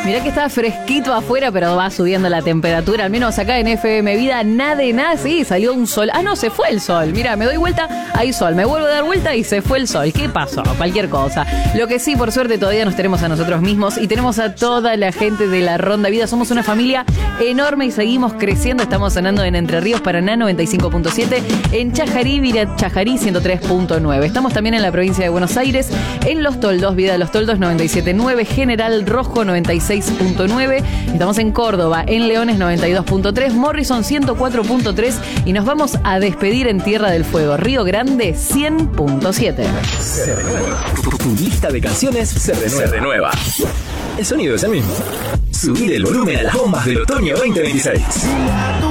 Mirá que está fresquito afuera, pero va subiendo la temperatura. Al menos acá en FM Vida, nada, sí, salió un sol. Ah, no, se fue el sol. Mirá, me doy vuelta, hay sol. Me vuelvo a dar vuelta y se fue el sol. ¿Qué pasó? Cualquier cosa. Lo que sí, por suerte, todavía nos tenemos a nosotros mismos y tenemos a toda la gente de la Ronda Vida. Somos una familia enorme y seguimos creciendo. Estamos sonando en Entre Ríos, Paraná 95.7, en Chajarí, Chajarí 103.9. Estamos también en la provincia de Buenos Aires, en Los Toldos, Vida de Los Toldos 97.9, General Rojo 96.9. Estamos en Córdoba, en Leones 92.3, Morrison 104.3 y nos vamos a despedir en Tierra del Fuego, Río Grande 100.7. Se renueva. Tu lista de canciones se renueva. El sonido es el mismo. Subir el volumen a las bombas del otoño 2026.